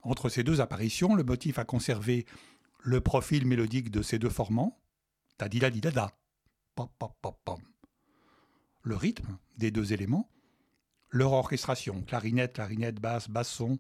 Entre ces deux apparitions, le motif a conservé le profil mélodique de ces deux formants, ta-di-da-di-da-da, pam-pam-pam-pam. Le rythme des deux éléments, leur orchestration, clarinette, basse, basson,